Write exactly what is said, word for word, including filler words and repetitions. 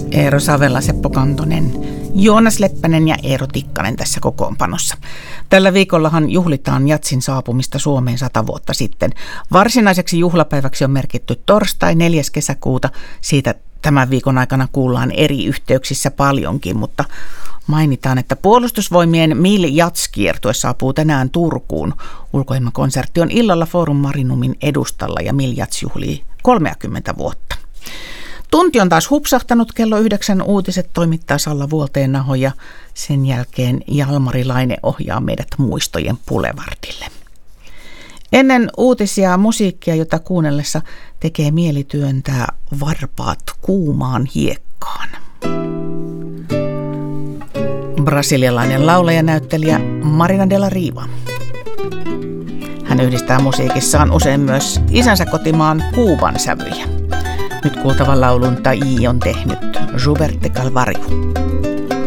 Eero Savela, Seppo Kantonen, Joonas Leppänen ja Eero Tikkanen tässä kokoonpanossa. Tällä viikollahan juhlitaan jatsin saapumista Suomeen sata vuotta sitten. Varsinaiseksi juhlapäiväksi on merkitty torstai neljäs kesäkuuta. Siitä tämän viikon aikana kuullaan eri yhteyksissä paljonkin, mutta mainitaan, että Puolustusvoimien Mil Jats-kiertue saapuu tänään Turkuun. Ulkoilmakonsertti on illalla Forum Marinumin edustalla ja Mil Jats juhlii kolmekymmentä vuotta. Tunti on taas hupsahtanut, kello yhdeksän uutiset toimittaa Salla Vuolteenaho ja sen jälkeen Jalmari Laine ohjaa meidät muistojen pulevartille. Ennen uutisia musiikkia, jota kuunnellessa tekee mieli työntää varpaat kuumaan hiekkaan. Brasilialainen laulaja-näyttelijä Marina de la Riva. Hän yhdistää musiikissaan usein myös isänsä kotimaan Kuuban sävyjä. Nyt kuultavan laulun Tai on tehnyt Gilberto Calvario.